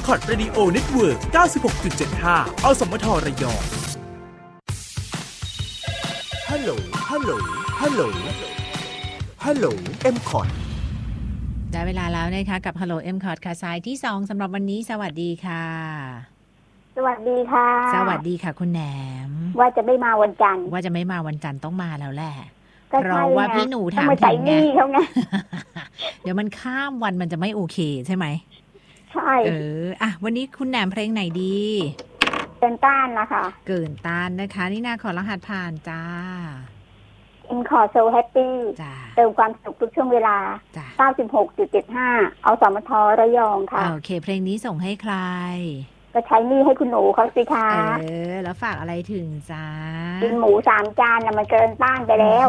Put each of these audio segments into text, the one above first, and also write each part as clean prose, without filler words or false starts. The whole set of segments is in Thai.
MCOT Radio Network 96.75 อสมทระยองฮัลโหลฮัลโหลฮัลโหลฮัลโหล MCOT ได้เวลาแล้วนะคะกับ Hello MCOT ค่ะสายที่2สำหรับวันนี้สวัสดีค่ะสวัสดีค่ะสวัสดีค่ะคุณแหนมว่าจะไม่มาวันจันทร์ต้องมาแล้วแหละเพราะว่าพี่หนูถามถึงไงเดี๋ยวมันข้ามวันมันจะไม่โอเคใช่ไหมใช่อ่ะวันนี้คุณแหนมเพลงไหนดีเกินต้านนะคะเกินต้านนะคะนี่นาขอรหัสผ่านจ้าขอโซแฮปปี้เติมความสุขทุกช่วงเวลา 96.75 เอาสมทระยองค่ะโอเคเพลงนี้ส่งให้ใครก็ใช้หนี้ให้คุณหนูเขาสิคะแล้วฝากอะไรถึงจ้ากินหมู3 จานน่ะมันเกินต้านไปแล้ว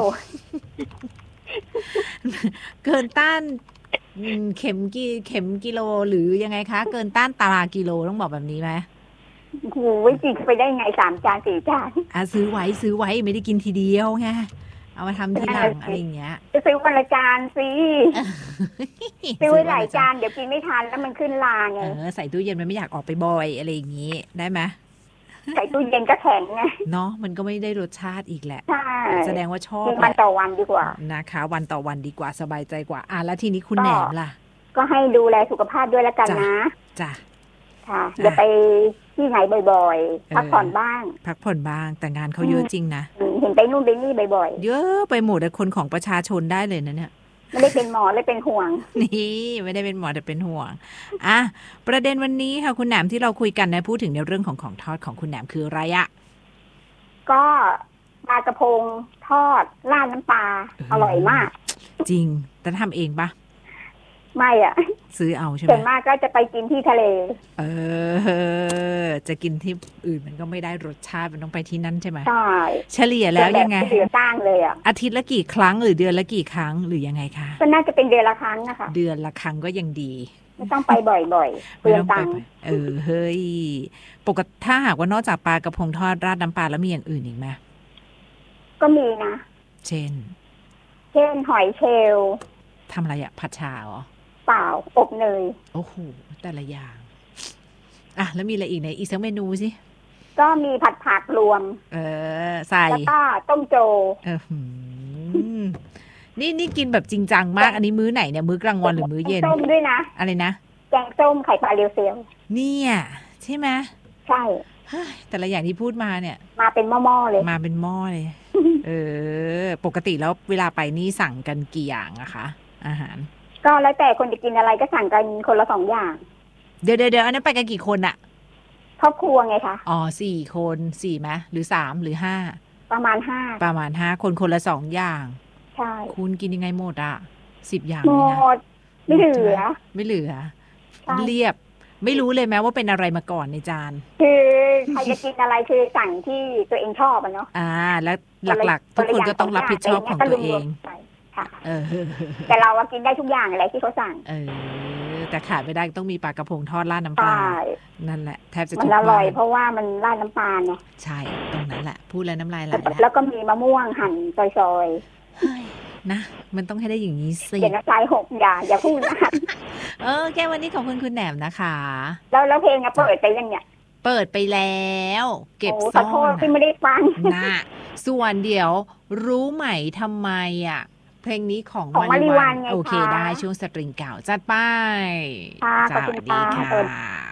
เกินต้านเข็มกิโลหรือยังไงคะเกินต้านตารางกิโลต้องบอกแบบนี้ไหมโอ้ยจริงไปได้ไง3 จาน 4 จานซื้อไว้ไม่ได้กินทีเดียวไงเอามาทำทีหลังอะไรอย่างเงี้ยจะซื้อวันละจานสิซื้อไว้หลายจานเดี๋ยวกินไม่ทันแล้วมันขึ้นลาไงใส่ตู้เย็นมันไม่อยากออกไปบ่อยอะไรอย่างงี้ได้ไหมใส่ตู้เย็นก็แข็งไงเนาะมันก็ไม่ได้รสชาติอีกแหละใช่แสดงว่าชอบวันต่อวันดีกว่านะคะวันต่อวันดีกว่าสบายใจกว่าแล้วทีนี้คุณแหนมล่ะก็ให้ดูแลสุขภาพด้วยแล้วกันนะจ้ะค่ะอย่าไปที่ไหนบ่อยๆพักผ่อนบ้างแต่งานเขาเยอะจริงนะเห็นไปนู่นไปนี่บ่อยๆเยอะไปหมดแต่คนของประชาชนได้เลยนะเนี่ยไม่ได้เป็นหมอเลยเป็นห่วงนี่ไม่ได้เป็นหมอแต่เป็นห่วงประเด็นวันนี้ค่ะคุณแหนมที่เราคุยกันนะพูดถึงในเรื่องของทอดของคุณแหนมคืออะไรอะก็ปลากระพงทอดราดน้ำปลาอร่อยมากจริงแต่ทำเองปะไม่ซื้อเอาใช่ไหมส่วนมากก็จะไปกินที่ทะเลจะกินที่อื่นมันก็ไม่ได้รสชาติมันต้องไปที่นั่นใช่ไหมใช่เฉลี่ยแล้วยังไงเดือนตั้งเลยอาทิตย์ละกี่ครั้งหรือเดือนละกี่ครั้งหรือยังไงคะก็น่าจะเป็นเดือนละครั้งนะคะเดือนละครั้งก็ยังดีไม่ต้องไปบ่อยๆเปลืองตังค์เฮ้ยปกติถ้าหากว่านอกจากปลากระพงทอดราดน้ำปลาแล้วมีอย่างอื่นอีกไหมก็มีนะเช่นหอยเชลล์ทำอะไรผัดชาเหรอเปล่าอบเนยโอ้โหแต่ละอย่างแล้วมีอะไรอีกไหนอีกสักเมนูสิก็มีผัดผักรวมใส่แล้วก็ต้มโจนี่กินแบบจริงจังมากอันนี้มื้อไหนเนี่ยมื้อกลางวันหรือมื้อเย็นต้มด้วยนะอะไรนะแกงส้มไข่ปลาเรียวเซียวเนี่ยใช่ไหมใช่แต่ละอย่างที่พูดมาเนี่ยมาเป็นหม้อๆเลยมาเป็นหม้อเลยปกติแล้วเวลาไปนี่สั่งกันกี่อย่างอะคะอาหารก็แล้วแต่คนจะกินอะไรก็สั่งกันคนละ2 อย่างเดี๋ยวอันนั้นไปกันกี่คนอะครอบครัวไงคะ 4 คน4ไหมหรือ3หรือ5 ประมาณ5 คนละ2 อย่างใช่คุณกินยังไงหมดอะ10 อย่างหมดไม่เหลือเรียบไม่รู้เลยแม้ว่าเป็นอะไรมาก่อนในจานคือใครจะกินอะไรคือสั่งที่ตัวเองชอบเนาะแล้วหลักๆทุกคนก็ต้องรับผิดชอบของตัวเองแต่เรากินได้ทุกอย่างอะไรที่เขาสั่งแต่ขาดไม่ได้ต้องมีปลากระพงทอดราดน้ำปลานั่นแหละแทบจะทุกมันอร่อยเพราะว่ามันราดน้ำปลาไงใช่ตรงนั้นแหละพูดแล้วน้ำลายไหลแล้วก็มีมะม่วงหั่นซอยๆนะมันต้องให้ได้อย่างนี้สิเดี๋ยวน้ำลาย6อย่าพูดนะแค่วันนี้ขอบคุณแหนมนะคะแล้วเพลงเปิดไปยังเนี่ยเปิดไปแล้วเก็บซ่อนขอโทษที่ไม่ได้ฟังนะส่วนเดี๋ยวรู้ไหมทำไมเพลงนี้ของมาริวันโอเคได้ช่วงสตริงเก่าจัดไปสวัสดีค่ะ